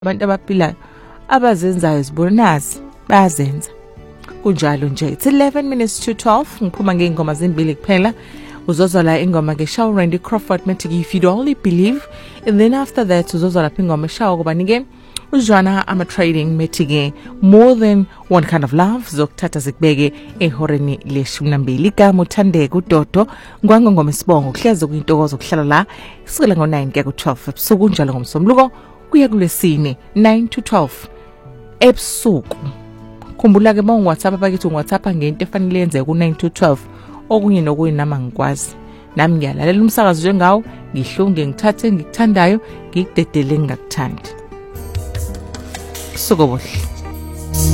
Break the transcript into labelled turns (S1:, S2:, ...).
S1: abantu abaphilayo abazenzayo zibonazi bayazenza kunjalo nje. It's 11 minutes to 12 ngiphuma ngeingoma zimbili kuphela. Uzozola ingoma ke Shaw Randy Crawford methi If You Only Believe, and then after that uzozola ingoma Shaw kubani ke uJohna ama trading methi ke More Than One Kind of Love zokuthatha zikubeke ehoreni le12 ka Muthandeka uDodo ngwango ngoma isibongo kuhleze kuyintokozo kuhlala la sukela ngo9 ke ku12 ebusuku njalo ngomsombuluko kuya kulesine 9 to 12 ebusuku. Khumbula ke bonke WhatsApp abakithi WhatsApp ngento efanele yenze ku9 to 12 okunye nokuyi nama ngikwazi nami ngiyalalela umsakazo njengawo ngihlunge ngithathe ngikuthandayo ngikudedele ngingakuthandi. Sukobohle.